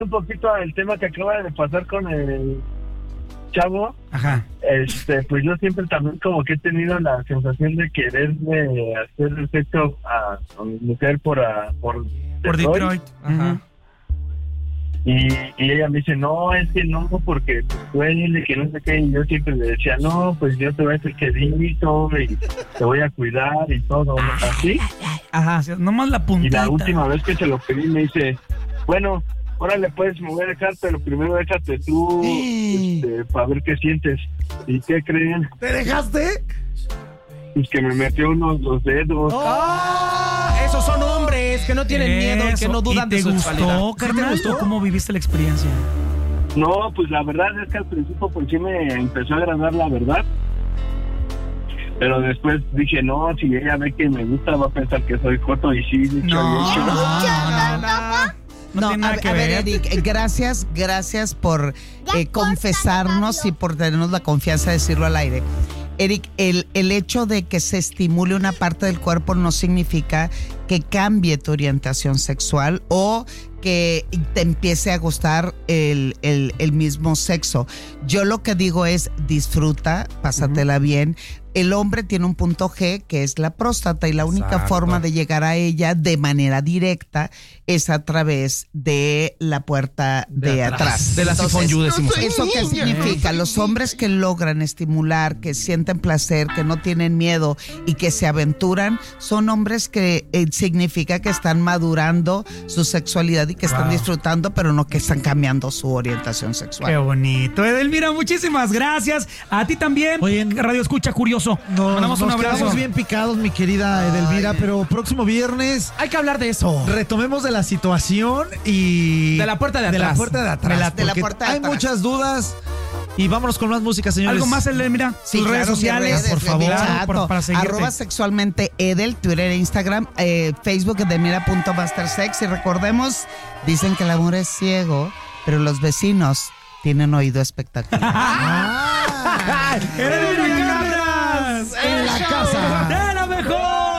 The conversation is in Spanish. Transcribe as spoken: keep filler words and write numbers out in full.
un poquito el tema que acaba de pasar con el chavo. Ajá. Este, pues yo siempre también como que he tenido la sensación de querer de hacer el sexo a, a mi mujer por, a, por, por Detroit. Detroit. Ajá. Uh-huh. Y, y ella me dice, no, es que no, porque pues duele, que no sé qué. Y yo siempre le decía, no, pues yo te voy a hacer quedito y te voy a cuidar y todo, así. Ajá, nomás la puntita. Y la última vez que se lo pedí me dice, bueno, órale, pues me voy a dejar, pero primero déjate tú, este, para ver qué sientes. ¿Y qué creen? ¿Te dejaste? Pues que me metió unos los dedos. ¡Oh! Esos son hombres que no tienen Eso. miedo y que no dudan de su sexualidad. ¿Qué te gustó? ¿Cómo viviste la experiencia? No, pues la verdad es que al principio por sí me empezó a agradar la verdad. Pero después dije, no, si ella ve que me gusta va a pensar que soy joto y sí, dicho no, y hecho. No, no, no, no. No, no tiene nada a, que a ver, ver. Eric, gracias, gracias por eh, confesarnos y por tenernos la confianza de decirlo al aire. Eric, el, el hecho de que se estimule una parte del cuerpo no significa que cambie tu orientación sexual o que te empiece a gustar el, el, el mismo sexo. Yo lo que digo es disfruta, pásatela uh-huh. bien. El hombre tiene un punto G que es la próstata y la única Exacto. forma de llegar a ella de manera directa es a través de la puerta de, de atrás. atrás. De la sifonyu, decimos. ¿Eso qué significa? Los hombres que logran estimular, que sienten placer, que no tienen miedo y que se aventuran, son hombres que eh, significa que están madurando su sexualidad y que están wow. disfrutando, pero no que están cambiando su orientación sexual. Qué bonito. Edelmira, muchísimas gracias. A ti también. Oye, Radio Escucha Curioso. Nos, Mandamos un nos abrazo. quedamos bien picados, mi querida Edelmira, Ay. pero próximo viernes hay que hablar de eso. Retomemos de la situación y de la puerta de atrás. De la puerta de atrás. De la, de la puerta de hay atrás. muchas dudas. Y vámonos con más música, señores. ¿Algo más, Edelmira? Sí, tus claro, redes sociales, redes, por favor, claro, por, para seguirte. Arroba sexualmente Edel, Twitter e Instagram, eh, Facebook edelmira punto mastersex. Y recordemos, dicen que el amor es ciego, pero los vecinos tienen oído espectacular. ah,